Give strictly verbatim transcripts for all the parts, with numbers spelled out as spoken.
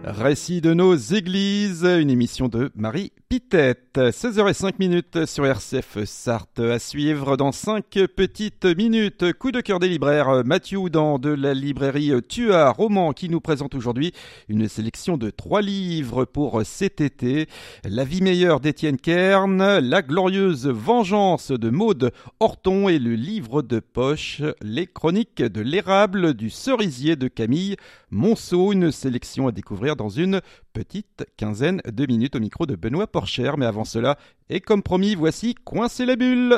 Récit de nos églises, une émission de Marie Pitette. seize heures zéro cinq sur R C F Sarthe, à suivre dans cinq petites minutes. Coup de cœur des libraires, Mathieu Houdan de la librairie Tua Roman qui nous présente aujourd'hui une sélection de trois livres pour cet été. La vie meilleure d'Étienne Kern, La glorieuse vengeance de Maude Horton et le livre de poche, Les chroniques de l'érable du cerisier de Camille Monceau, une sélection à découvrir dans une petite quinzaine de minutes au micro de Benoît Porcher. Mais avant cela, et comme promis, voici Coincer la bulle.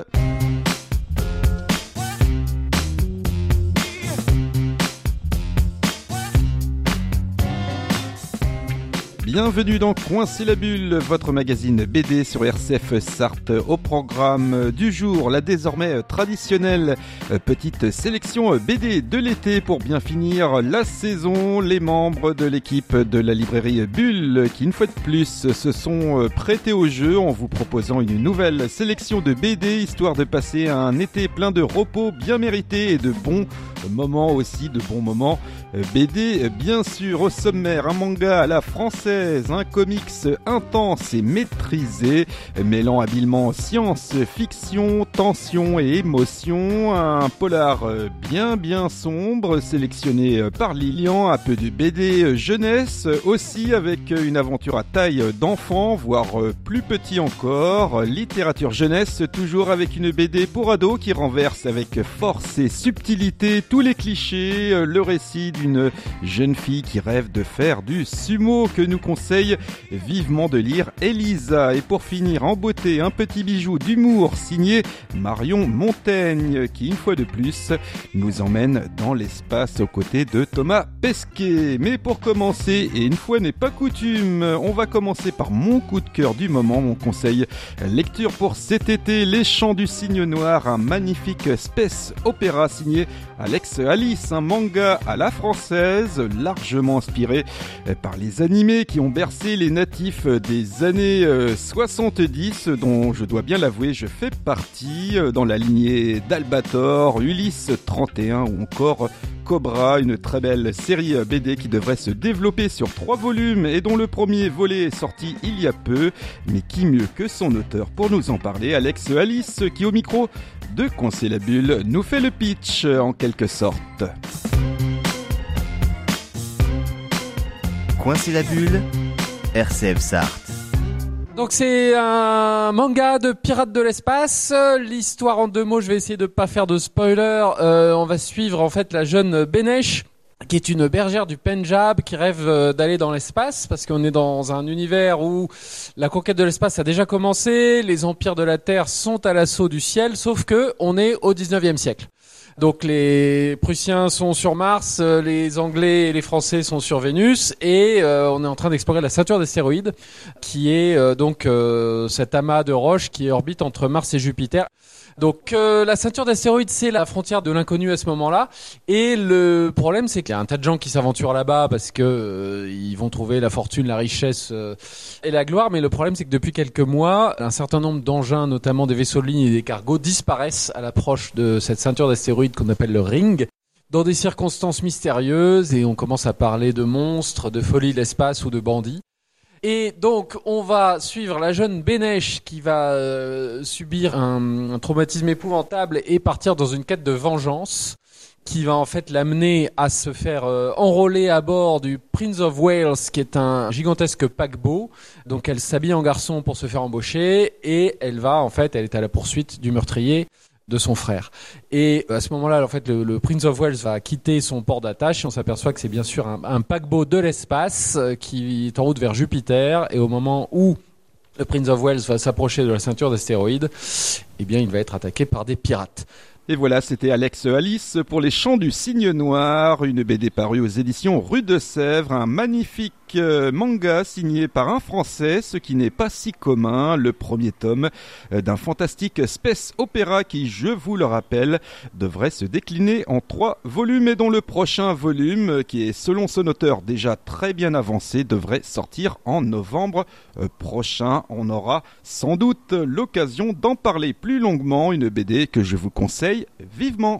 Bienvenue dans Coincer la bulle, votre magazine B D sur R C F Sarthe. Au programme du jour, la désormais traditionnelle petite sélection B D de l'été pour bien finir la saison. Les membres de l'équipe de la librairie Bulle qui, une fois de plus, se sont prêtés au jeu en vous proposant une nouvelle sélection de B D, histoire de passer un été plein de repos bien mérité et de bons moments aussi, de bons moments B D bien sûr. Au sommaire, un manga à la française, un comics intense et maîtrisé, mêlant habilement science, fiction, tension et émotion, un polar bien bien sombre sélectionné par Lilian, un peu de B D jeunesse aussi avec une aventure à taille d'enfant, voire plus petit encore, littérature jeunesse toujours avec une B D pour ados qui renverse avec force et subtilité tous les clichés, le récit d'une jeune fille qui rêve de faire du sumo que nous conseille vivement de lire Elisa. Et pour finir en beauté, un petit bijou d'humour signé Marion Montaigne qui, une fois de plus, nous emmène dans l'espace aux côtés de Thomas Pesquet. Mais pour commencer, et une fois n'est pas coutume, on va commencer par mon coup de cœur du moment, mon conseil lecture pour cet été, Les Chants du Cygne Noir, un magnifique space opéra signé Alex Alice, un manga à la française largement inspiré par les animés qui ont bercé les natifs des années soixante-dix, dont je dois bien l'avouer, je fais partie, dans la lignée d'Albator, Ulysse trente et un ou encore Cobra, une très belle série B D qui devrait se développer sur trois volumes et dont le premier volet est sorti il y a peu. Mais qui mieux que son auteur pour nous en parler, Alex Alice, qui au micro de Coincer la bulle nous fait le pitch en quelque sorte. Coincer la bulle, R C F Sarthe. Donc c'est un manga de pirates de l'espace. L'histoire en deux mots, je vais essayer de pas faire de spoiler. Euh, on va suivre en fait la jeune Benesh, qui est une bergère du Pendjab qui rêve d'aller dans l'espace parce qu'on est dans un univers où la conquête de l'espace a déjà commencé, les empires de la Terre sont à l'assaut du ciel, sauf que on est au dix-neuvième siècle. Donc les Prussiens sont sur Mars, les Anglais et les Français sont sur Vénus et euh, on est en train d'explorer la ceinture d'astéroïdes qui est euh, donc euh, cet amas de roches qui orbite entre Mars et Jupiter. Donc euh, la ceinture d'astéroïdes, c'est la frontière de l'inconnu à ce moment-là. Et le problème, c'est qu'il y a un tas de gens qui s'aventurent là-bas parce que euh, ils vont trouver la fortune, la richesse euh, et la gloire. Mais le problème, c'est que depuis quelques mois, un certain nombre d'engins, notamment des vaisseaux de ligne et des cargos, disparaissent à l'approche de cette ceinture d'astéroïdes qu'on appelle le ring, dans des circonstances mystérieuses. Et on commence à parler de monstres, de folie de l'espace ou de bandits. Et donc, on va suivre la jeune Benesh qui va euh, subir un, un traumatisme épouvantable et partir dans une quête de vengeance qui va en fait l'amener à se faire euh, enrôler à bord du Prince of Wales, qui est un gigantesque paquebot. Donc, elle s'habille en garçon pour se faire embaucher et elle va, en fait, elle est à la poursuite du meurtrier de son frère. Et à ce moment-là, en fait, le, le Prince of Wales va quitter son port d'attache et on s'aperçoit que c'est bien sûr un, un paquebot de l'espace euh, qui est en route vers Jupiter. Et au moment où le Prince of Wales va s'approcher de la ceinture d'astéroïdes, eh bien, il va être attaqué par des pirates. Et voilà, c'était Alex Alice pour Les Chants du Cygne Noir, une B D parue aux éditions Rue de Sèvres, un magnifique manga signé par un Français, ce qui n'est pas si commun, le premier tome d'un fantastique space opéra qui, je vous le rappelle, devrait se décliner en trois volumes et dont le prochain volume, qui est selon son auteur déjà très bien avancé, devrait sortir en novembre prochain. On aura sans doute l'occasion d'en parler plus longuement, une B D que je vous conseille vivement.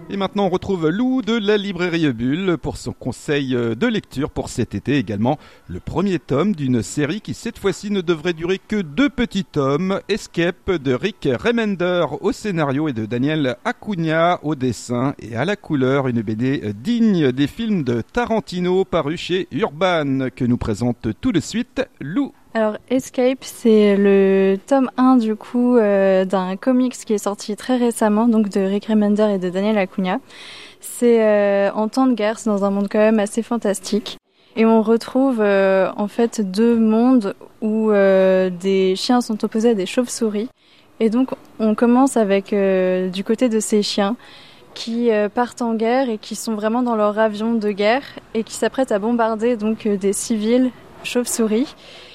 Et maintenant, on retrouve Lou de la librairie Bulle pour son conseil de lecture pour cet été également. Le premier tome d'une série qui cette fois-ci ne devrait durer que deux petits tomes. Escape de Rick Remender au scénario et de Daniel Acuna au dessin et à la couleur. Une B D digne des films de Tarantino paru chez Urban que nous présente tout de suite Lou. Alors Escape, c'est le tome un du coup euh, d'un comics qui est sorti très récemment, donc de Rick Remender et de Daniel Acuna. C'est euh, en temps de guerre, c'est dans un monde quand même assez fantastique. Et on retrouve euh, en fait deux mondes où euh, des chiens sont opposés à des chauves-souris. Et donc on commence avec euh, du côté de ces chiens qui euh, partent en guerre et qui sont vraiment dans leur avion de guerre et qui s'apprêtent à bombarder donc euh, des civils chauves-souris.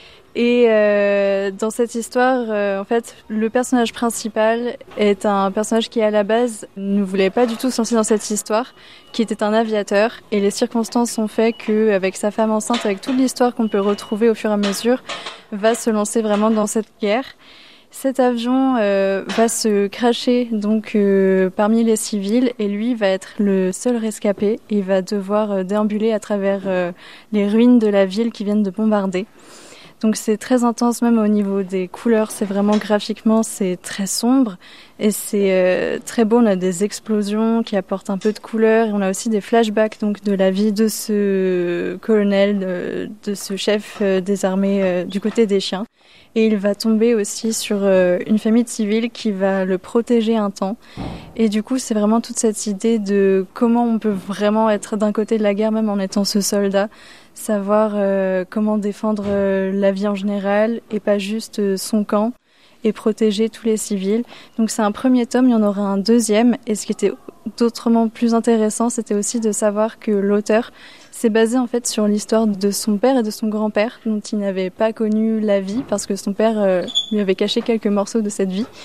Et euh, dans cette histoire, euh, en fait, le personnage principal est un personnage qui, à la base, ne voulait pas du tout se lancer dans cette histoire, qui était un aviateur. Et les circonstances ont fait qu'avec sa femme enceinte, avec toute l'histoire qu'on peut retrouver au fur et à mesure, va se lancer vraiment dans cette guerre. Cet avion euh, va se crasher donc euh, parmi les civils et lui va être le seul rescapé et va devoir euh, déambuler à travers euh, les ruines de la ville qui viennent de bombarder. Donc c'est très intense même au niveau des couleurs, c'est vraiment graphiquement c'est très sombre et c'est euh, très beau, on a des explosions qui apportent un peu de couleur et on a aussi des flashbacks donc de la vie de ce colonel, de, de ce chef euh, des armées euh, du côté des chiens. Et il va tomber aussi sur euh, une famille de civils qui va le protéger un temps. Et du coup, c'est vraiment toute cette idée de comment on peut vraiment être d'un côté de la guerre, même en étant ce soldat, savoir euh, comment défendre euh, la vie en général et pas juste euh, son camp et protéger tous les civils. Donc c'est un premier tome, il y en aura un deuxième. Et ce qui était d'autrement plus intéressant, c'était aussi de savoir que l'auteur s'est basé en fait sur l'histoire de son père et de son grand-père, dont il n'avait pas connu la vie parce que son père euh, lui avait caché quelques morceaux de cette vie.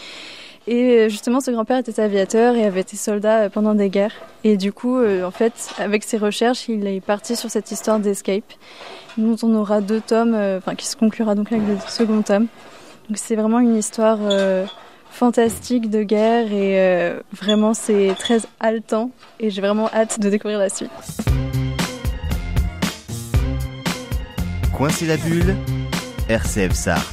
Et justement, ce grand-père était aviateur et avait été soldat pendant des guerres. Et du coup, euh, en fait, avec ses recherches, il est parti sur cette histoire d'Escape, dont on aura deux tomes, euh, enfin qui se conclura donc avec le second tome. Donc c'est vraiment une histoire euh, fantastique de guerre et euh, vraiment c'est très haletant. Et j'ai vraiment hâte de découvrir la suite. Coincez la bulle, R C F Sarthe.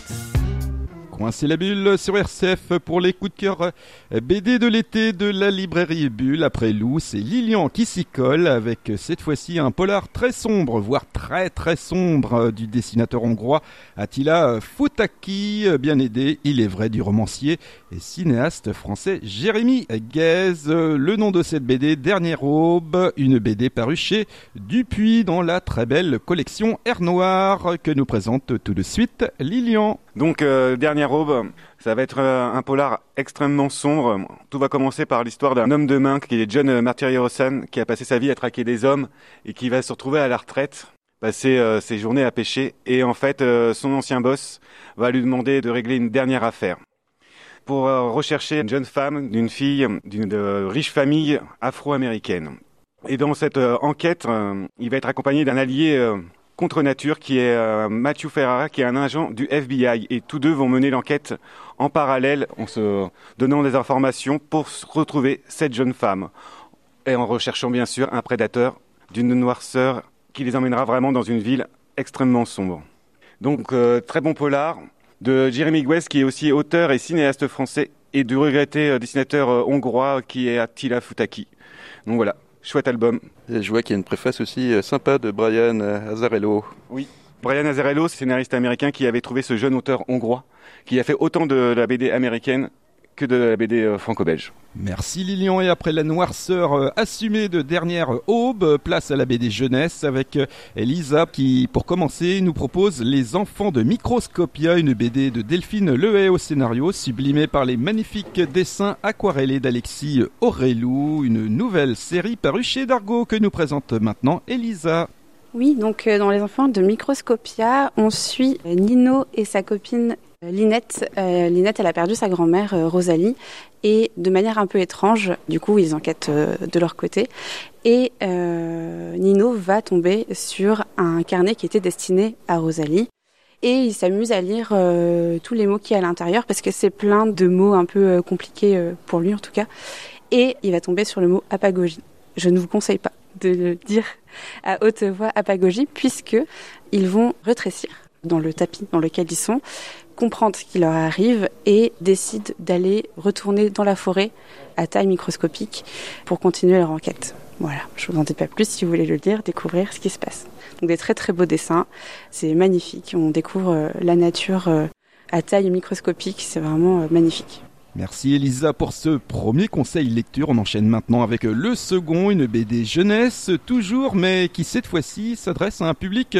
Coincez la bulle sur R C F pour les coups de cœur B D de l'été de la librairie Bulle. Après Lou, c'est Lilian qui s'y colle avec cette fois-ci un polar très sombre, voire très très sombre du dessinateur hongrois Attila Futaki, bien aidé, il est vrai, du romancier et cinéaste français Jérémy Guèze. Le nom de cette B D, Dernière Aube, une B D parue chez Dupuis dans la très belle collection Air Noir que nous présente tout de suite Lilian. Donc, euh, Dernière Aube, ça va être euh, un polar extrêmement sombre. Tout va commencer par l'histoire d'un homme de main qui est John Martiriossan, qui a passé sa vie à traquer des hommes et qui va se retrouver à la retraite, passer euh, ses journées à pêcher. Et en fait, euh, son ancien boss va lui demander de régler une dernière affaire pour euh, rechercher une jeune femme, d'une fille, d'une de riche famille afro-américaine. Et dans cette euh, enquête, euh, il va être accompagné d'un allié euh, contre nature qui est euh, Matthew Ferrara, qui est un agent du F B I, et tous deux vont mener l'enquête en parallèle en se donnant des informations pour retrouver cette jeune femme et en recherchant bien sûr un prédateur d'une noirceur qui les emmènera vraiment dans une ville extrêmement sombre. Donc euh, très bon polar de Jérémy Guèze, qui est aussi auteur et cinéaste français, et du regretté euh, dessinateur euh, hongrois qui est Attila Futaki. Donc voilà. Chouette album. Et je vois qu'il y a une préface aussi sympa de Brian Azzarello. Oui, Brian Azzarello, scénariste américain qui avait trouvé ce jeune auteur hongrois, qui a fait autant de la B D américaine que de la B D franco-belge. Merci Lilian, et après la noirceur assumée de Dernière Aube, place à la B D jeunesse avec Elisa qui, pour commencer, nous propose Les Enfants de Microscopia, une B D de Delphine Lehay au scénario, sublimée par les magnifiques dessins aquarellés d'Alexis Aurélou, une nouvelle série parue chez Dargaud que nous présente maintenant Elisa. Oui, donc euh, dans Les Enfants de Microscopia, on suit Nino et sa copine Linette. Euh, Linette, elle a perdu sa grand-mère euh, Rosalie, et de manière un peu étrange, du coup, ils enquêtent euh, de leur côté. Et euh, Nino va tomber sur un carnet qui était destiné à Rosalie. Et il s'amuse à lire euh, tous les mots qu'il y a à l'intérieur, parce que c'est plein de mots un peu euh, compliqués euh, pour lui en tout cas. et il va tomber sur le mot apagogie. Je ne vous conseille pas de le dire à haute voix apagogie, puisque ils vont rétrécir dans le tapis dans lequel ils sont, comprendre ce qui leur arrive et décident d'aller retourner dans la forêt à taille microscopique pour continuer leur enquête. Voilà, je vous en dis pas plus si vous voulez le lire, découvrir ce qui se passe. Donc des très très beaux dessins, c'est magnifique, on découvre la nature à taille microscopique, c'est vraiment magnifique. Merci Elisa pour ce premier conseil lecture. On enchaîne maintenant avec le second, une B D jeunesse toujours, mais qui cette fois-ci s'adresse à un public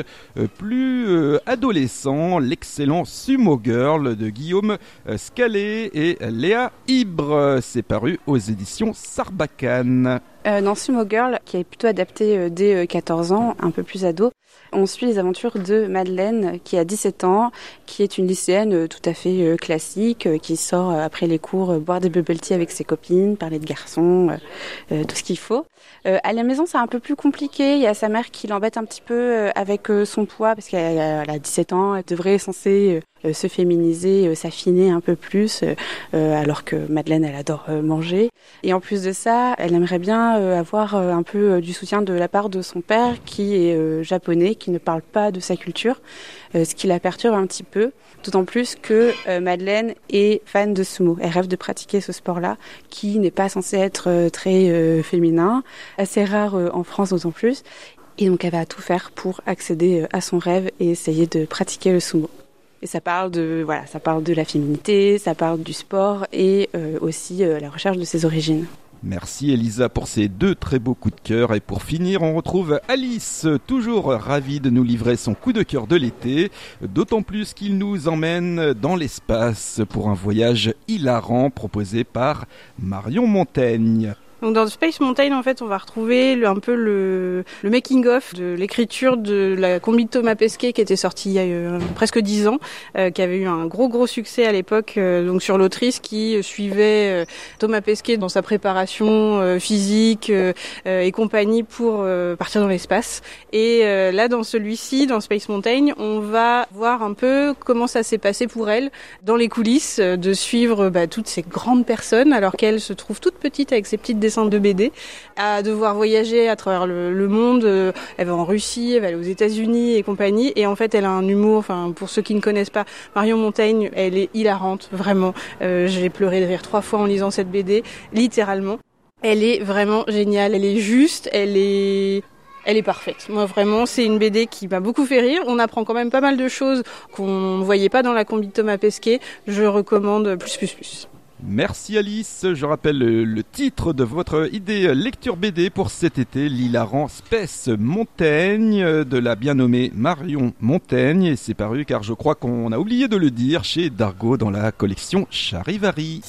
plus adolescent, l'excellent Sumo Girl de Guillaume Scalé et Léa Ibre. C'est paru aux éditions Sarbacane. Euh, dans Sumo Girl, qui est plutôt adapté euh, dès euh, quatorze ans, un peu plus ado, on suit les aventures de Madeleine, qui a dix-sept ans, qui est une lycéenne euh, tout à fait euh, classique, euh, qui sort euh, après les cours euh, boire des bubble tea avec ses copines, parler de garçons, euh, euh, tout ce qu'il faut. Euh, à la maison, c'est un peu plus compliqué. Il y a sa mère qui l'embête un petit peu euh, avec euh, son poids, parce qu'elle a, elle a dix-sept ans, elle devrait censée euh, se féminiser, euh, s'affiner un peu plus, euh, alors que Madeleine, elle adore euh, manger. Et en plus de ça, elle aimerait bien euh, avoir euh, un peu euh, du soutien de la part de son père, qui est euh, japonais, qui ne parle pas de sa culture, euh, ce qui la perturbe un petit peu. D'autant plus que euh, Madeleine est fan de sumo. Elle rêve de pratiquer ce sport-là, qui n'est pas censé être euh, très euh, féminin, assez rare euh, en France d'autant plus. Et donc elle va tout faire pour accéder euh, à son rêve et essayer de pratiquer le sumo. Et ça parle de voilà, ça parle de la féminité, ça parle du sport et euh, aussi euh, la recherche de ses origines. Merci Elisa pour ces deux très beaux coups de cœur. Et pour finir, on retrouve Alice, toujours ravie de nous livrer son coup de cœur de l'été, d'autant plus qu'il nous emmène dans l'espace pour un voyage hilarant proposé par Marion Montaigne. Donc dans Space Mountain, en fait, on va retrouver le, un peu le, le making-of de l'écriture de la combi de Thomas Pesquet qui était sortie il y a euh, presque dix ans, euh, qui avait eu un gros gros succès à l'époque, euh, donc sur l'autrice qui suivait euh, Thomas Pesquet dans sa préparation euh, physique euh, euh, et compagnie pour euh, partir dans l'espace. Et euh, là, dans celui-ci, dans Space Mountain, on va voir un peu comment ça s'est passé pour elle dans les coulisses, euh, de suivre bah, toutes ces grandes personnes alors qu'elle se trouve toute petite avec ses petites dessins de B D, à devoir voyager à travers le, le monde. Elle va en Russie, elle va aller aux États-Unis et compagnie. Et en fait, elle a un humour. Enfin, pour ceux qui ne connaissent pas, Marion Montaigne, elle est hilarante, vraiment. Euh, j'ai pleuré de rire trois fois en lisant cette B D, littéralement. Elle est vraiment géniale. Elle est juste. Elle est Elle est parfaite. Moi, vraiment, c'est une B D qui m'a beaucoup fait rire. On apprend quand même pas mal de choses qu'on ne voyait pas dans la combi de Thomas Pesquet. Je recommande plus, plus, plus. Merci Alice, je rappelle le, le titre de votre idée lecture B D pour cet été, l'hilarant Space Montaigne de la bien nommée Marion Montaigne, et c'est paru car je crois qu'on a oublié de le dire chez Dargaud dans la collection Charivari.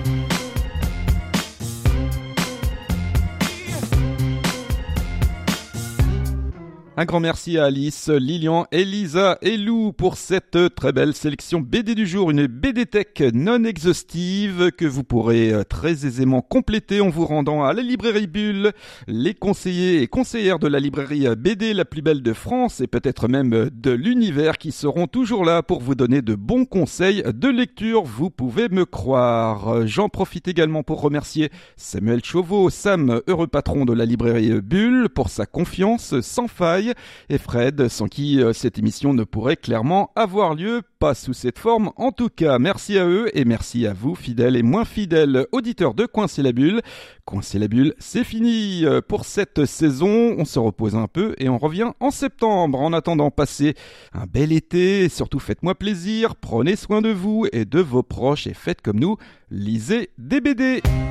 Un grand merci à Alice, Lilian, Elisa et Lou pour cette très belle sélection B D du jour, une B D Tech non exhaustive que vous pourrez très aisément compléter en vous rendant à la librairie Bulle. Les conseillers et conseillères de la librairie B D la plus belle de France et peut-être même de l'univers qui seront toujours là pour vous donner de bons conseils de lecture, vous pouvez me croire. J'en profite également pour remercier Samuel Chauveau, Sam, heureux patron de la librairie Bulle, pour sa confiance sans faille. Et Fred, sans qui euh, cette émission ne pourrait clairement avoir lieu, pas sous cette forme. En tout cas, merci à eux et merci à vous, fidèles et moins fidèles auditeurs de Coincer la Bulle. Coincer la Bulle, c'est fini pour cette saison. On se repose un peu et on revient en septembre. En attendant, passez un bel été et surtout faites-moi plaisir. Prenez soin de vous et de vos proches et faites comme nous, lisez des B D.